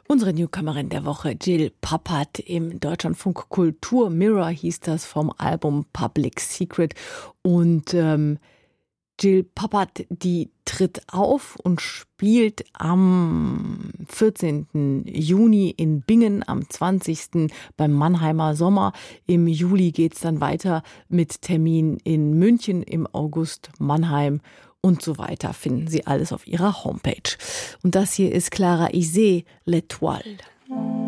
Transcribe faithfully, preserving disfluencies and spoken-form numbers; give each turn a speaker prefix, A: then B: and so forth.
A: Unsere Newcomerin der Woche, Jill Pappert, im Deutschlandfunk Kultur Mirror hieß das, vom Album Public Secret. Und ähm, Jill Pappert, die tritt auf und spielt am vierzehnten Juni in Bingen, am zwanzigsten beim Mannheimer Sommer. Im Juli geht's dann weiter mit Termin in München, im August Mannheim und so weiter. Finden Sie alles auf ihrer Homepage. Und das hier ist Clara Isé, L'Étoile.